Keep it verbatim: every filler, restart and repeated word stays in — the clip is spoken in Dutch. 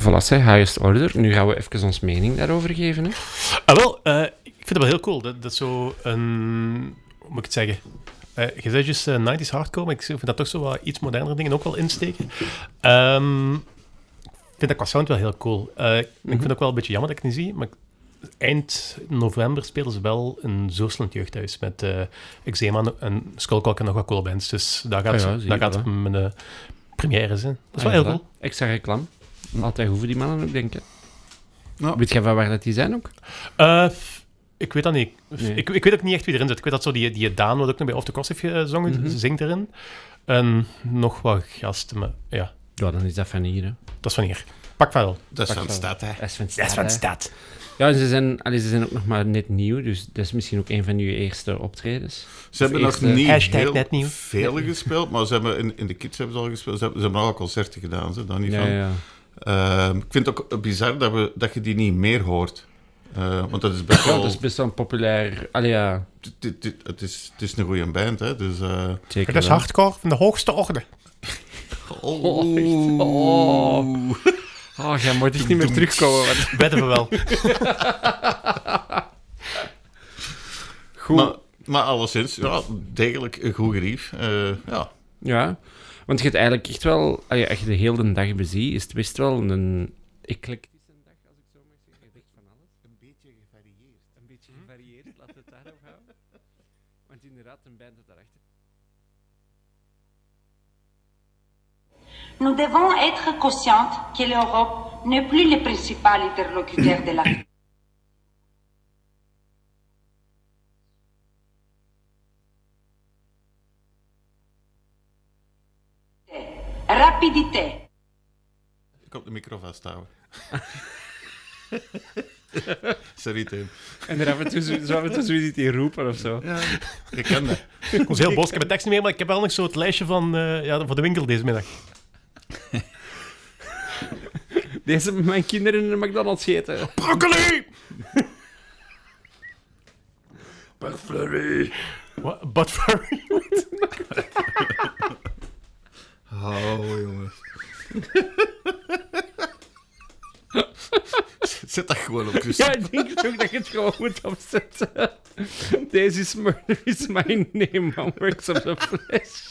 Voilà, zeg, highest order. Nu gaan we even ons mening daarover geven. Hè. Ah, wel, uh, ik vind het wel heel cool. Dat, dat is zo een... Hoe moet ik het zeggen? Uh, je zei dus uh, nineties hardcore, maar ik vind dat toch zo wat iets modernere dingen ook wel insteken. Um, ik vind dat qua sound wel heel cool. Uh, mm-hmm. Ik vind het ook wel een beetje jammer dat ik het niet zie, maar eind november spelen ze wel een Zoosland jeugdhuis met uh, Eczema en Skullcock en nog wat coole bands. Dus daar gaat, ah, ja, daar gaat mijn uh, première zijn. Dat is ah, wel heel ja, cool. Extra reclame. Altijd hoeven die mannen ook, denken. Ja. Weet je van waar dat die zijn ook? Uh, ik weet dat niet. Nee. Ik, ik weet ook niet echt wie erin zit. Ik weet dat zo die, die Daan, wat ook nog bij Off the Cross heeft gezongen, mm-hmm. zingt erin. En nog wat gasten, maar ja. Ja, dan is dat van hier, hè. Dat is van hier. Pak wel. Dat is van de stad, hè. Dat is van de stad, Dat is van de stad. Ja, en ze zijn, allee, ze zijn ook nog maar net nieuw, dus dat is misschien ook een van uw eerste optredens. Ze hebben eerste... nog niet Hashtag heel net nieuw. veel net gespeeld, maar ze hebben in, in de Kids hebben ze al gespeeld. Ze hebben, ze hebben al concerten gedaan, ze, daar niet ja, van. Ja. Uh, ik vind het ook bizar dat, we, dat je die niet meer hoort. Uh, want dat is best wel... Ja, dat is best wel populair. Allee, ja. Het, het, het, is, het is een goede band, hè. Dus, uh... Zeker dat is hardcore van de hoogste orde. Oh. Oh. Oh. Oh, jij moet echt niet meer terugkomen. Wedden we wel. Goed. Maar, maar alleszins, ja, degelijk een goed gerief. Uh, ja. Ja, want je hebt eigenlijk echt wel... Als je de hele dag beziet, is het best wel een eclectische dag, als ik zo mag zeggen. Je van alles. Een beetje gevarieerd. Een beetje gevarieerd, laten we het daarop houden. Want inderdaad, een band het daarachter. Nous devons être conscients que l'Europe n'est plus le principal interlocuteur de la rapidité. Ik kan de micro vasthouden. Sorry, Tim. En er af en toe zo af en toe zoiets in roepen of zo. Ja, ik ken dat. Ik was heel boos. Ik heb de tekst niet meer, maar ik heb wel nog zo het lijstje van, uh, ja, van de winkel deze middag. Deze met mijn kinderen in de McDonald's eten. Broccoli! Buttflurry. Wat? Buttflurry? Oh, jongens. Zet dat gewoon op, Christen. Ja, ik denk ook dat je het gewoon moet opzetten. Deze is Murder is My Name, man. Works of the Flesh.